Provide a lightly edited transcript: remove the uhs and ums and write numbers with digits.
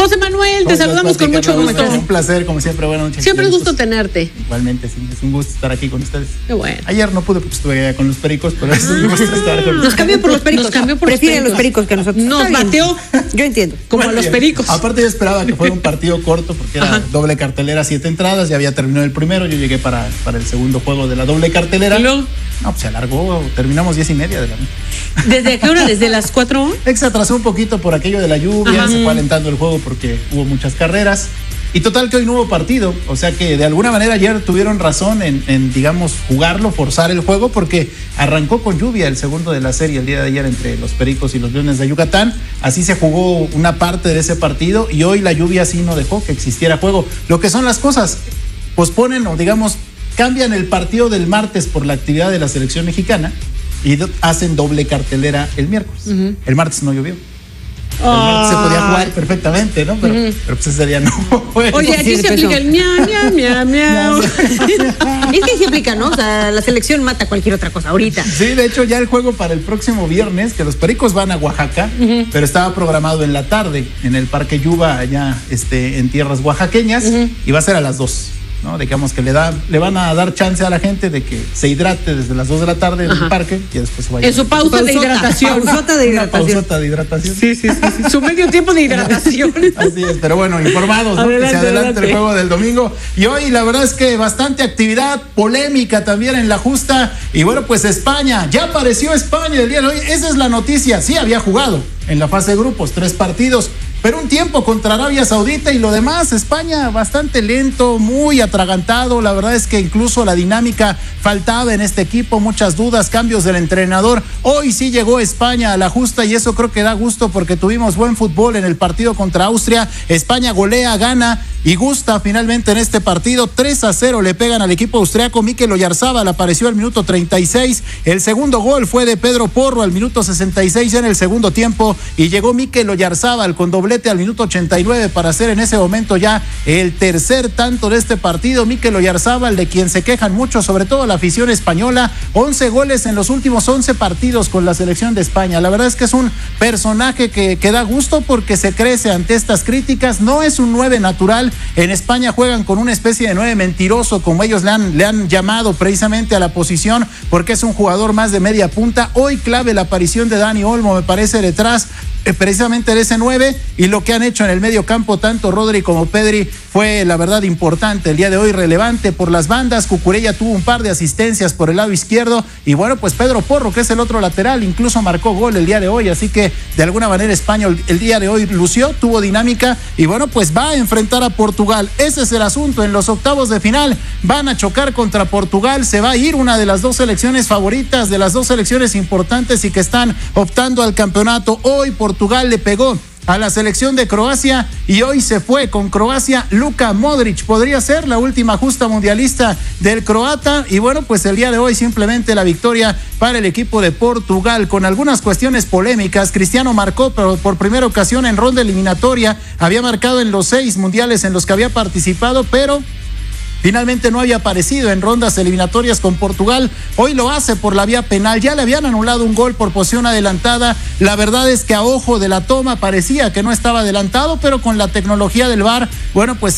José Manuel, te saludamos con mucho gusto. Un placer, como siempre, buenas noches. Siempre es gusto tenerte. Igualmente, sí, es un gusto estar aquí con ustedes. Qué bueno. Ayer no pude porque estuve allá con los pericos, pero es un gusto estar con Nos cambió por los pericos. Prefieren los pericos que nosotros. Nos bateó. Yo entiendo. Como a los pericos. Aparte yo esperaba que fuera un partido corto porque era doble cartelera, 7 entradas, ya había terminado el primero, yo llegué para el segundo juego de la doble cartelera. ¿Y luego? No, pues se alargó, terminamos 10:30 de la noche. ¿Desde qué hora? ¿Desde las 4? Se atrasó un poquito por aquello de la lluvia, se fue alentando el juego porque hubo muchas carreras. Y total que hoy no hubo partido, o sea que de alguna manera ayer tuvieron razón en digamos, jugarlo, forzar el juego, porque arrancó con lluvia el segundo de la serie el día de ayer entre los Pericos y los Leones de Yucatán. Así se jugó una parte de ese partido y hoy la lluvia sí no dejó que existiera juego. Lo que son las cosas, posponen o digamos, cambian el partido del martes por la actividad de la selección mexicana y hacen doble cartelera el miércoles. El martes no llovió. El martes se podía jugar perfectamente, ¿no? Pero pues ese día no fue. Oye, aquí se aplica el miau, miau, miau, miau. Es que se aplica, ¿no? O sea, la selección mata cualquier otra cosa ahorita. Sí, de hecho ya el juego para el próximo viernes, que los Pericos van a Oaxaca, pero estaba programado en la tarde, en el Parque Yuba, allá en tierras oaxaqueñas, y va a ser a las 2. ¿No? Digamos que le van a dar chance a la gente de que se hidrate desde las 2 de la tarde en el parque y después se vaya. En su pausa de hidratación. Pausota de hidratación. Pausota de hidratación. Sí. Su medio tiempo de hidratación. Así es, pero bueno, informados, ¿no? Adelante, que se adelante adelante. el juego del domingo. Y hoy la verdad es que bastante actividad, polémica también en la justa. Y bueno, pues España, ya apareció España el día de hoy. Esa es la noticia. Sí, había jugado en la fase de grupos, 3 partidos. Pero un tiempo contra Arabia Saudita y lo demás, España bastante lento, muy atragantado. La verdad es que incluso la dinámica faltaba en este equipo, muchas dudas, cambios del entrenador. Hoy sí llegó España a la justa y eso creo que da gusto porque tuvimos buen fútbol en el partido contra Austria. España golea, gana y gusta finalmente en este partido. 3-0 le pegan al equipo austriaco. Mikel Oyarzabal apareció al minuto 36. El segundo gol fue de Pedro Porro al minuto 66 en el segundo tiempo y llegó Mikel Oyarzabal con doblete al minuto 89 para hacer en ese momento ya el tercer tanto de este partido. Mikel Oyarzabal, de quien se quejan mucho, sobre todo la afición española, 11 goles en los últimos 11 partidos con la selección de España. La verdad es que es un personaje que da gusto porque se crece ante estas críticas. No es un 9 natural. En España juegan con una especie de 9 mentiroso, como ellos le han llamado precisamente a la posición, porque es un jugador más de media punta. Hoy clave la aparición de Dani Olmo, me parece, detrás precisamente de ese 9, y lo que han hecho en el medio campo tanto Rodri como Pedri fue la verdad importante el día de hoy, relevante por las bandas. Cucurella tuvo un par de asistencias por el lado izquierdo y bueno, pues Pedro Porro, que es el otro lateral, incluso marcó gol el día de hoy, así que de alguna manera España el día de hoy lució, tuvo dinámica y bueno, pues va a enfrentar a Portugal. Ese es el asunto. En los octavos de final van a chocar contra Portugal. Se va a ir una de las dos selecciones favoritas, de las dos selecciones importantes y que están optando al campeonato. Hoy Portugal le pegó a la selección de Croacia y hoy se fue con Croacia Luka Modric. Podría ser la última justa mundialista del croata y bueno, pues el día de hoy simplemente la victoria para el equipo de Portugal con algunas cuestiones polémicas. Cristiano marcó pero por primera ocasión en ronda eliminatoria, había marcado en los 6 mundiales en los que había participado, pero finalmente no había aparecido en rondas eliminatorias con Portugal. Hoy lo hace por la vía penal. Ya le habían anulado un gol por posición adelantada. La verdad es que a ojo de la toma parecía que no estaba adelantado, pero con la tecnología del VAR, bueno, pues